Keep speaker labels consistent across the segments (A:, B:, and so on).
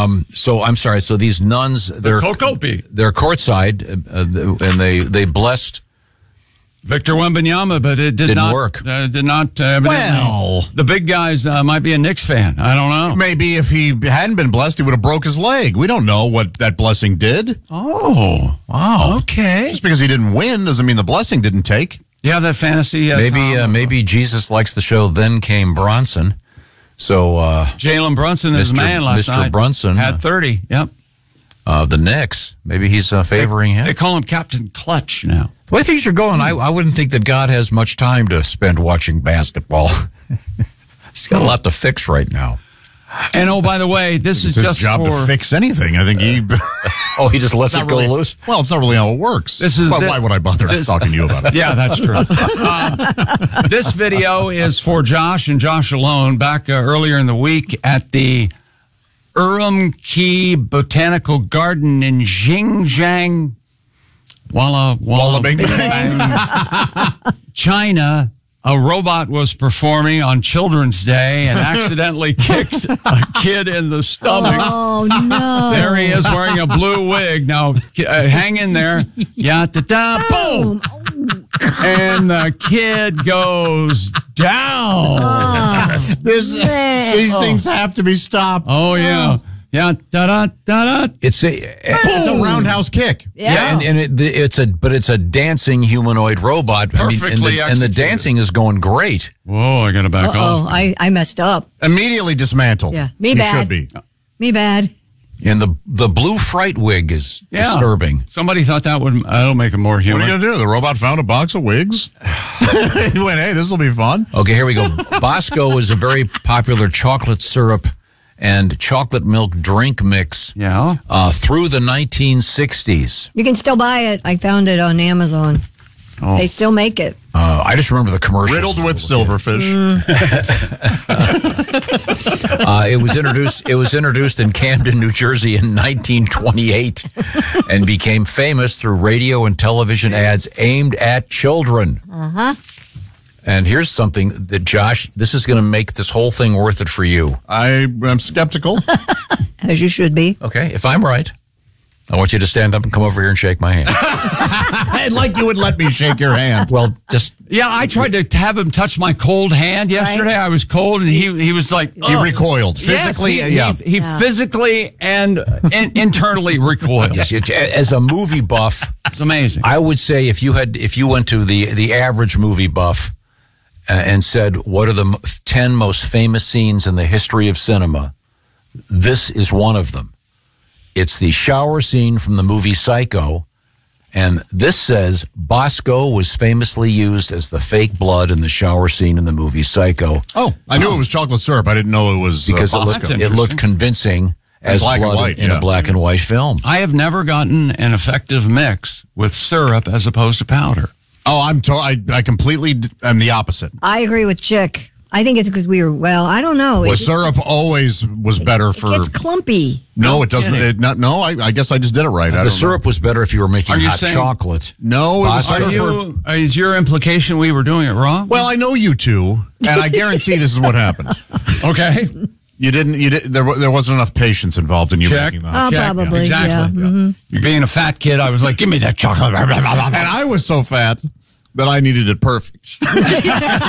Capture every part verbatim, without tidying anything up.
A: Um, so I'm sorry. So these nuns, they're
B: Kokopi.
A: they're courtside, uh, and they they blessed
B: Victor Wembanyama, but it did
A: Didn't
B: not
A: work.
B: Uh, did not. Uh,
C: Well.
B: the big guys uh, might be a Knicks fan. I don't know.
C: Maybe if he hadn't been blessed, he would have broke his leg. We don't know what that blessing did.
B: Oh,
C: Wow.
B: okay.
C: Just because he didn't win doesn't mean the blessing didn't take.
B: Yeah, that fantasy. Uh,
A: maybe
B: Tom,
A: uh, maybe Jesus likes the show. Then came Bronson. So uh,
B: Jalen Brunson, his
A: Mister
B: man last
A: Mister
B: night.
A: Brunson
B: had thirty. Yep.
A: uh, the Knicks. Maybe he's uh, favoring him.
B: They call him Captain Clutch now.
A: The way things are going, I, I wouldn't think that God has much time to spend watching basketball. He's got a lot to fix right now.
B: And oh, by the way, this
C: It's
B: is
C: his
B: just
C: job
B: for
C: to fix anything. I think he.
A: Oh, he just lets
C: It's
A: it
C: not
A: go
C: really-
A: loose?
C: Well, it's not really how it works.
B: This is
C: But
B: the-
C: why would I bother
B: this-
C: talking to you about it?
B: Yeah, that's true. uh, this video is for Josh and Josh alone. Back uh, earlier in the week at the Urumqi Botanical Garden in Xinjiang, Walla Walla,
C: Walla Bing
B: Bang, China. A robot was performing on Children's Day and accidentally kicked a kid in the stomach.
D: Oh, no.
B: There he is wearing a blue wig. Now, uh, hang in there. Yeah, da da, boom. And the kid goes down.
C: This, these things have to be stopped.
B: Oh, yeah. Yeah, da da da da.
A: It's a,
C: It's a roundhouse kick.
A: yeah, and, and it, it's a but it's a dancing humanoid robot.
B: Perfectly
A: I mean, and, the, and the
B: executed.
A: dancing is going great.
B: Whoa, I got to back
D: Oh,
B: off.
D: I, I messed up.
C: Immediately dismantled.
D: Yeah, me
C: He
D: bad.
C: should be.
D: Me bad.
A: And the the blue fright wig is
B: Yeah.
A: disturbing.
B: Somebody thought that would that'll make him more
C: What
B: human.
C: are you going to do? The robot found a box of wigs. He went, hey, this will be fun.
A: Okay, here we go. Bosco is a very popular chocolate syrup and chocolate milk drink mix
B: Yeah.
A: uh, through the nineteen sixties.
D: You can still buy it. I found it on Amazon.
B: Oh.
D: They still make it.
A: Uh, I just remember the commercial.
C: Riddled with silverfish.
A: Uh, it was introduced. It was introduced in Camden, New Jersey, in nineteen twenty-eight, and became famous through radio and television ads aimed at children. Uh huh. And here's something that Josh. This is going to make this whole thing worth it for you.
C: I am skeptical.
D: As you should be.
A: Okay, if I'm right, I want you to stand up and come over here and shake my hand.
C: I'd like you would let me shake your hand.
A: Well, just
B: Yeah, I tried to have him touch my cold hand yesterday. I was cold, and he he was like,
C: He
B: "Ugh."
C: recoiled.
B: Yes,
C: Physically,
B: he,
C: yeah.
B: he, he physically and in, internally recoiled.
A: yes, it- as a movie buff,
B: It's amazing.
A: I would say if you had if you went to the the average movie buff uh, and said what are the m- ten most famous scenes in the history of cinema, this is one of them. It's the shower scene from the movie Psycho, and this says Bosco was famously used as the fake blood in the shower scene in the movie Psycho
C: Oh, I knew it was chocolate syrup. I didn't know it was
A: because
C: uh,
A: it looked
C: Bosco.
A: it looked convincing as
C: black and
A: blood
C: white,
A: in
C: yeah.
A: a black and white film.
B: I have never gotten an effective mix with syrup as opposed to powder.
C: Oh, I'm to- I, I completely d- am the opposite.
D: I agree with Chick. I think it's because we were, well, I don't know.
C: Well,
D: It just-
C: syrup always was better
D: it
C: for.
D: gets clumpy.
C: No, it doesn't.
B: kidding.
C: It not, no, I, I guess I just did it right. I
A: The
C: don't
A: syrup was better if you were making
B: Are you
A: hot
B: saying-
A: chocolate.
C: know. No, it was
A: Bosco-
C: better
B: Are
C: for.
B: you, uh, is your implication we were doing it wrong?
C: Well, I know you two, and I guarantee this is what happened.
B: okay.
C: You didn't. You did. There, wa- there wasn't enough patience involved in you
B: Check.
C: making that.
D: Oh,
B: Check.
D: probably,
B: Exactly.
D: yeah. Mhm.
B: You being a fat kid, I was like, give me that chocolate.
C: And I was so fat that I needed it perfect.
A: Did
B: I'm
A: you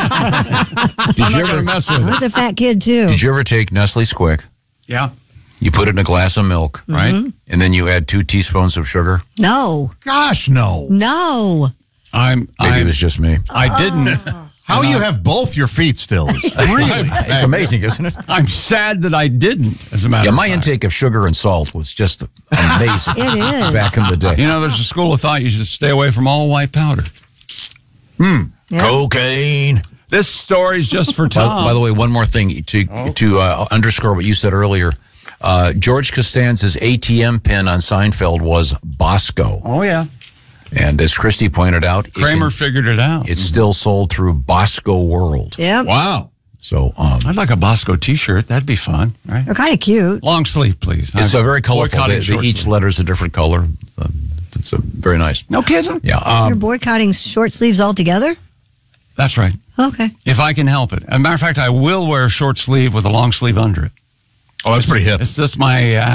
B: not going to
A: ever
B: mess
D: I
B: with it.
D: was a fat kid, too.
A: Did you ever take Nestle Squick?
B: Yeah.
A: You put it in a glass of milk, right? And then you add two teaspoons of sugar.
D: No.
C: Gosh, no.
D: No.
B: I'm,
A: Maybe
B: I'm
A: it was just me.
B: I didn't.
C: How you have both your feet still is really.
A: It's amazing, isn't it?
B: I'm sad that I didn't, as a matter
A: Yeah,
B: of
A: my
B: fact.
A: intake of sugar and salt was just amazing.
D: It is.
A: Back in the day.
B: You know, there's a school of thought you should stay away from all white powder.
D: Yeah.
A: Cocaine.
B: This story's just for
A: By,
B: Tom.
A: by the way, one more thing to to uh, underscore what you said earlier. Uh, George Costanza's A T M pin on Seinfeld was Bosco.
B: oh, yeah.
A: And as Christy pointed out, it
B: Kramer
A: can-
B: figured it out.
A: it's still sold through Bosco World.
D: Yeah.
C: Wow.
A: So um,
B: I'd like a Bosco T-shirt. That'd be fun, right?
D: They're kind of cute.
B: Long sleeve, please.
A: it's
B: I'm
A: a very colorful.
B: boycotting
A: They, they,
B: short
A: each
B: sleeve.
A: letter is a different color. Uh, it's a very nice.
B: No kidding?
A: Yeah. Um,
D: You're boycotting short sleeves altogether?
B: That's right.
D: Okay.
B: If I can help it. As a matter of fact, I will wear a short sleeve with a long sleeve under it.
C: Oh, that's pretty hip.
B: It's just my uh,